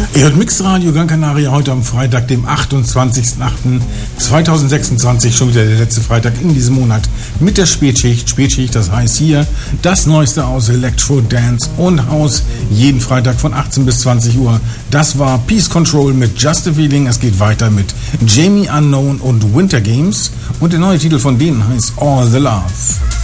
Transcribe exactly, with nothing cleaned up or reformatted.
Ihr hört Mixed Radio Gran Canaria heute am Freitag, dem achtundzwanzigsten achten zweitausendsechsundzwanzig, schon wieder der letzte Freitag in diesem Monat mit der Spätschicht. Spätschicht, das heißt hier das Neueste aus Electro, Dance und House, jeden Freitag von achtzehn bis zwanzig Uhr. Das war Peace Control mit Just a Feeling. Es geht weiter mit Jamie Unknown und Winter Games und der neue Titel von denen heißt All the Love.